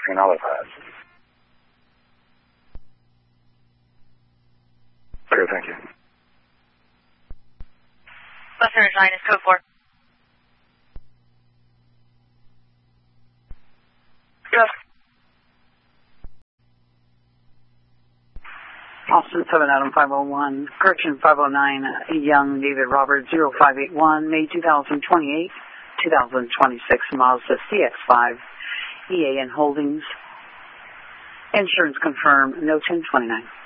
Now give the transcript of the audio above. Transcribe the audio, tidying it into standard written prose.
crossing an overpass. Okay, thank you. Western Ridge Line is code 4. Yes. Austin 7 Adam 501, Correction 509, Young David Robert 0581, May 2028, 2026, Mazda CX-5, EAN Holdings, insurance confirmed, no 1029.